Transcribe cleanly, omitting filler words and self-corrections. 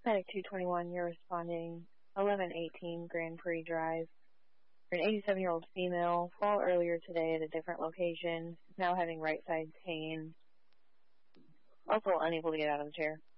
Medic 221, you're responding 1118 Grand Prix Drive. An 87-year-old female fall earlier today at a different location, now having right side pain, also unable to get out of the chair.